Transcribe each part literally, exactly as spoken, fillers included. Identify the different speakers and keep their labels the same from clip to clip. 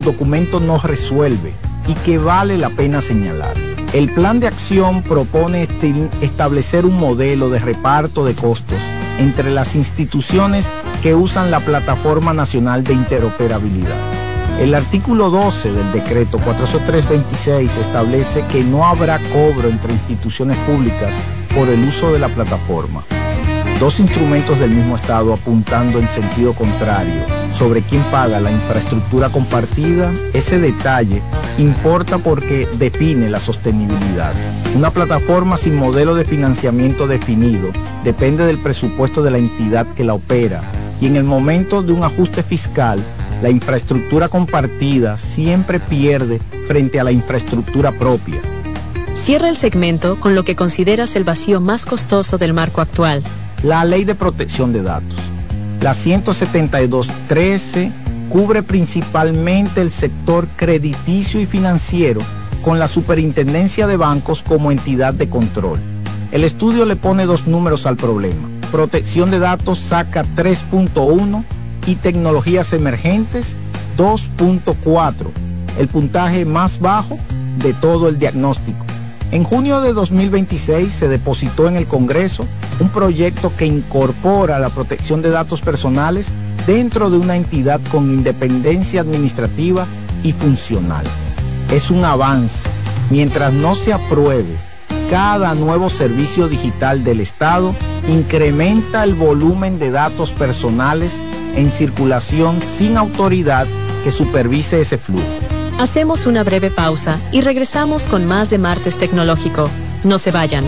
Speaker 1: documento no resuelve y que vale la pena señalar. El plan de acción propone este, establecer un modelo de reparto de costos entre las instituciones que usan la Plataforma Nacional de Interoperabilidad. El artículo doce del decreto cuatrocientos tres veintiséis establece que no habrá cobro entre instituciones públicas por el uso de la plataforma. Dos instrumentos del mismo Estado apuntando en sentido contrario sobre quién paga la infraestructura compartida, ese detalle importa porque define la sostenibilidad. Una plataforma sin modelo de financiamiento definido depende del presupuesto de la entidad que la opera y en el momento de un ajuste fiscal, la infraestructura compartida siempre pierde frente a la infraestructura propia.
Speaker 2: Cierra el segmento con lo que consideras el vacío más costoso del marco actual.
Speaker 1: La Ley de Protección de Datos. La ciento setenta y dos trece cubre principalmente el sector crediticio y financiero con la Superintendencia de Bancos como entidad de control. El estudio le pone dos números al problema. Protección de datos saca tres punto uno y tecnologías emergentes dos punto cuatro, el puntaje más bajo de todo el diagnóstico. En junio de dos mil veintiséis se depositó en el Congreso un proyecto que incorpora la protección de datos personales dentro de una entidad con independencia administrativa y funcional. Es un avance. Mientras no se apruebe, cada nuevo servicio digital del Estado incrementa el volumen de datos personales en circulación sin autoridad que supervise ese flujo.
Speaker 2: Hacemos una breve pausa y regresamos con más de Martes Tecnológico. No se vayan.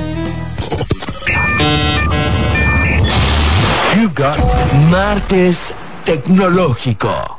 Speaker 3: You got Martes Tecnológico.